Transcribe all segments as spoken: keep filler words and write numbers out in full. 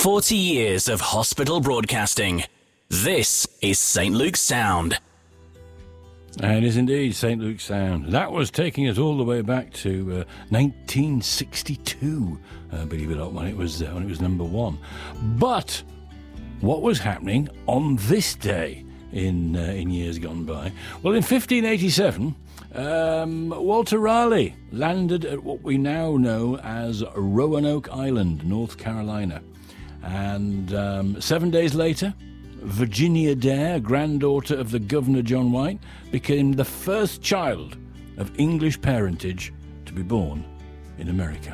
forty years of hospital broadcasting. This is Saint Luke's Sound. It is indeed Saint Luke's Sound. That was taking us all the way back to uh, nineteen sixty-two, uh, believe it or not, when it was uh, when it was number one. But what was happening on this day in uh, in years gone by? Well, in fifteen eighty-seven, um, Walter Raleigh landed at what we now know as Roanoke Island, North Carolina, and um, seven days later, Virginia Dare, granddaughter of the Governor John White, became the first child of English parentage to be born in America.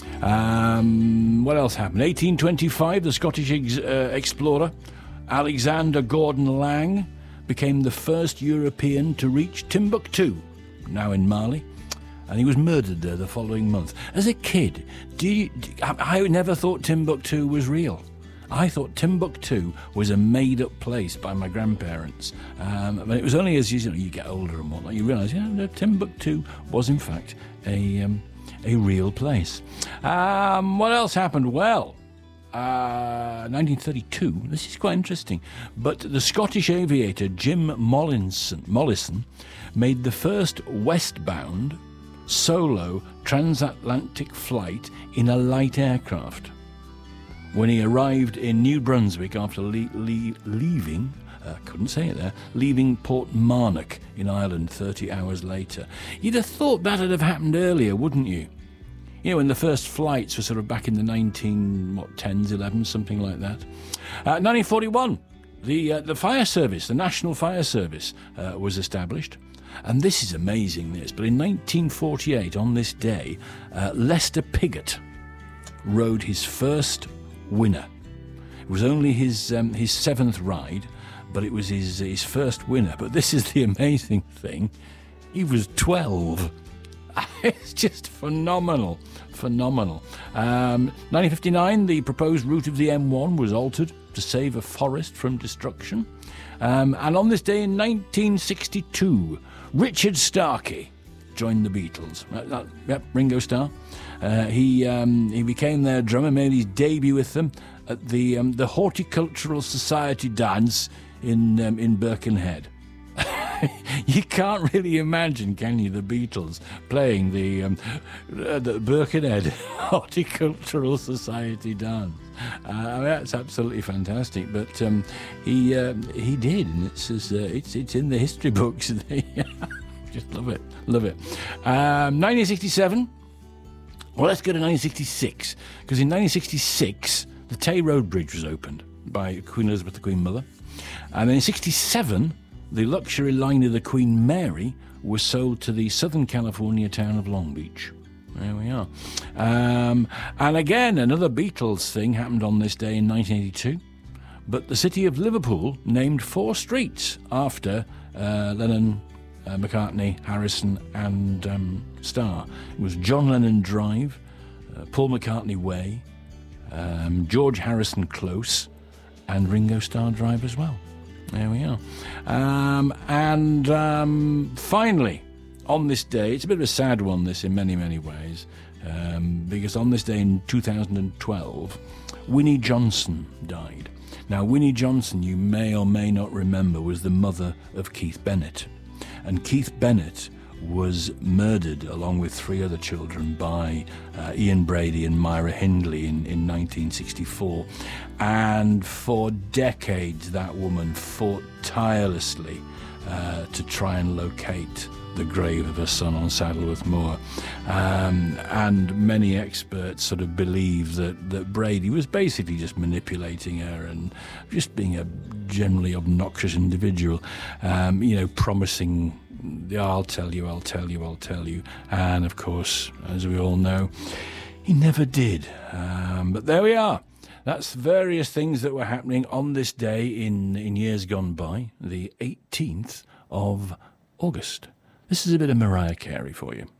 Um, what else happened? eighteen twenty-five, the Scottish ex- uh, explorer Alexander Gordon Lang became the first European to reach Timbuktu, now in Mali, and he was murdered there the following month. As a kid, do you, I never thought Timbuktu was real. I thought Timbuktu was a made-up place by my grandparents. Um, but it was only as you, know, you get older and whatnot, you realise, yeah, no, Timbuktu was in fact a um, a real place. Um, what else happened? Well, uh, nineteen thirty-two, this is quite interesting, but the Scottish aviator Jim Mollison, Mollison made the first westbound solo transatlantic flight in a light aircraft. When he arrived in New Brunswick after le- le- leaving, uh, couldn't say it there, leaving Port Marnock in Ireland thirty hours later. You'd have thought that would have happened earlier, wouldn't you? You know, when the first flights were sort of back in the nineteen, what, tens, elevens, something like that. Uh, nineteen forty-one, the uh, the fire service, the National Fire Service, uh, was established. And this is amazing, this, but in nineteen forty-eight, on this day, uh, Lester Piggott rode his first winner. It was only his um, his seventh ride, but it was his his first winner. But this is the amazing thing: he was twelve. It's just phenomenal, phenomenal. Um, nineteen fifty-nine, the proposed route of the M one was altered to save a forest from destruction. Um, and on this day in nineteen sixty-two, Richard Starkey joined the Beatles. Uh, uh, yep, Ringo Starr. Uh, he um, he became their drummer, made his debut with them at the um, the Horticultural Society dance in um, in Birkenhead. You can't really imagine, can you, the Beatles playing the um, uh, the Birkenhead Horticultural Society dance? Uh, I mean, that's absolutely fantastic. But um, he uh, he did, and it's uh, it's it's in the history books. Just love it, love it. Um, nineteen sixty-seven. Well, let's go to nineteen sixty-six, because in nineteen sixty-six, the Tay Road Bridge was opened by Queen Elizabeth, the Queen Mother. And then in sixty-seven, the luxury liner, the Queen Mary, was sold to the Southern California town of Long Beach. There we are. Um, and again, another Beatles thing happened on this day in nineteen eighty-two. But the city of Liverpool named four streets after uh, Lennon, Uh, McCartney, Harrison and um, Starr. It was John Lennon Drive, uh, Paul McCartney Way, um, George Harrison Close, and Ringo Starr Drive as well. There we are. Um, and um, finally, on this day, it's a bit of a sad one, this, in many, many ways, um, because on this day in two thousand twelve, Winnie Johnson died. Now, Winnie Johnson, you may or may not remember, was the mother of Keith Bennett. And Keith Bennett was murdered along with three other children by uh, Ian Brady and Myra Hindley in, in nineteen sixty-four. And for decades, that woman fought tirelessly uh, to try and locate the grave of her son on Saddleworth Moor. Um, and many experts sort of believe that, that Brady was basically just manipulating her and just being a generally obnoxious individual, um, you know, promising, I'll tell you, I'll tell you, I'll tell you. And of course, as we all know, he never did. Um, but there we are. That's various things that were happening on this day in, in years gone by, the eighteenth of August. This is a bit of Mariah Carey for you.